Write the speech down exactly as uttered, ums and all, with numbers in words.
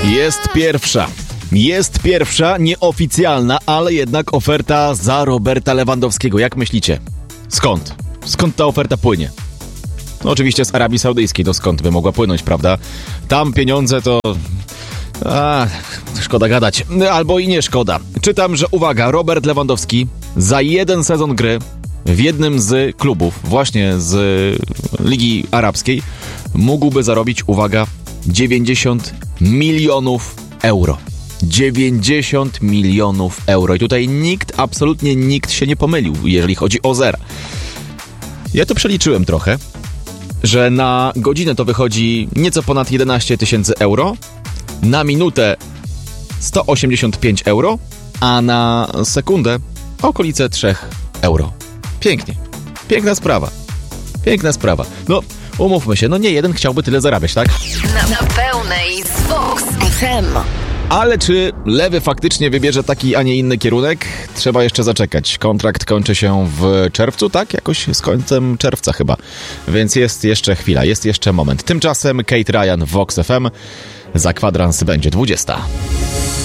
Jest pierwsza. Jest pierwsza, nieoficjalna, ale jednak oferta za Roberta Lewandowskiego. Jak myślicie? Skąd? Skąd ta oferta płynie? No oczywiście z Arabii Saudyjskiej, to skąd by mogła płynąć, prawda? Tam pieniądze to... A, szkoda gadać. Albo i nie szkoda. Czytam, że uwaga, Robert Lewandowski za jeden sezon gry w jednym z klubów, właśnie z Ligi Arabskiej, mógłby zarobić, uwaga, dziewięćdziesiąt milionów euro. dziewięćdziesiąt milionów euro. I tutaj nikt, absolutnie nikt się nie pomylił, jeżeli chodzi o zera. Ja to przeliczyłem trochę, że na godzinę to wychodzi nieco ponad jedenaście tysięcy euro, na minutę sto osiemdziesiąt pięć euro, a na sekundę okolice trzy euro. Pięknie. Piękna sprawa. Piękna sprawa. No, umówmy się, no nie jeden chciałby tyle zarabiać, tak? Na, na pełnej z Vox F M. Ale czy Lewy faktycznie wybierze taki, a nie inny kierunek? Trzeba jeszcze zaczekać. Kontrakt kończy się w czerwcu, tak? Jakoś z końcem czerwca chyba. Więc jest jeszcze chwila, jest jeszcze moment. Tymczasem Kate Ryan w Vox F M. Za kwadrans będzie dwudziesta.